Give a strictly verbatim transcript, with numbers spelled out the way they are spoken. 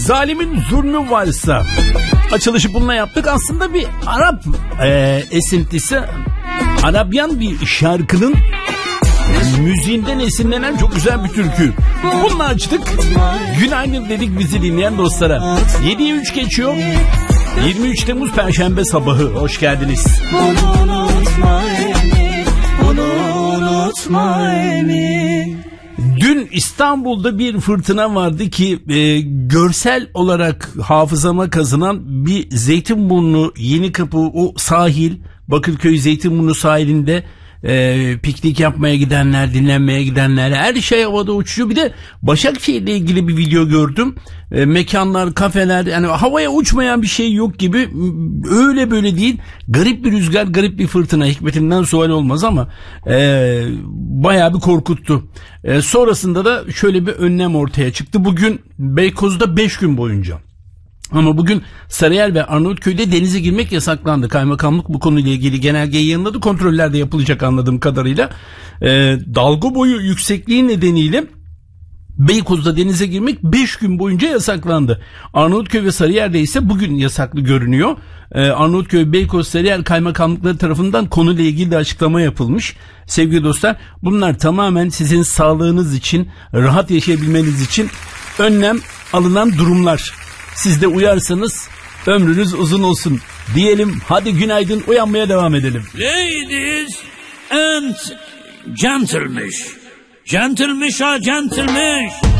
Zalimin zulmü varsa. Açılışı bununla yaptık. Aslında bir Arap e, esintisi, Arabyan bir şarkının müziğinden esinlenen çok güzel bir türkü. Bununla açtık. Günaydın dedik bizi dinleyen dostlara. yediye üç geçiyor. yirmi üç Temmuz Perşembe sabahı. Hoş geldiniz. Bunu unutma emin, bunu unutma emin. Dün İstanbul'da bir fırtına vardı ki e, görsel olarak hafızama kazınan bir Zeytinburnu, Yenikapı, o sahil, Bakırköy Zeytinburnu sahilinde e, piknik yapmaya gidenler, dinlenmeye gidenler, her şey havada uçuyor. Bir de Başakşehir'le ilgili bir video gördüm. E, mekanlar, kafeler, yani havaya uçmayan bir şey yok gibi, öyle böyle değil. Garip bir rüzgar, garip bir fırtına. Hikmetinden sual olmaz ama e, bayağı bir korkuttu. E, sonrasında da şöyle bir önlem ortaya çıktı. Bugün Beykoz'da beş gün boyunca. Ama bugün Sarıyer ve Arnavutköy'de denize girmek yasaklandı. Kaymakamlık bu konuyla ilgili genelgeyi yayınladı. Kontroller de yapılacak anladığım kadarıyla. E, dalga boyu yüksekliği nedeniyle Beykoz'da denize girmek beş gün boyunca yasaklandı. Arnavutköy ve Sarıyer'de ise bugün yasaklı görünüyor. Ee, Arnavutköy, Beykoz, Sarıyer kaymakamlıkları tarafından konuyla ilgili de açıklama yapılmış. Sevgili dostlar, bunlar tamamen sizin sağlığınız için, rahat yaşayabilmeniz için önlem alınan durumlar. Siz de uyarsanız ömrünüz uzun olsun diyelim. Hadi günaydın, uyanmaya devam edelim. Ladies and gentlemen. Gentlemen, gentlemen.